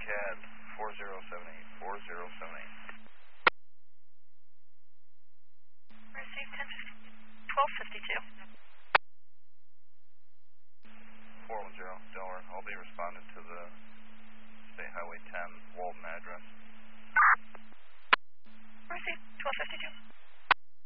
CAD 4078, 4078. Received 1252. 410, Delaware. I'll be responding to the State Highway 10 Walton address. Received 1252.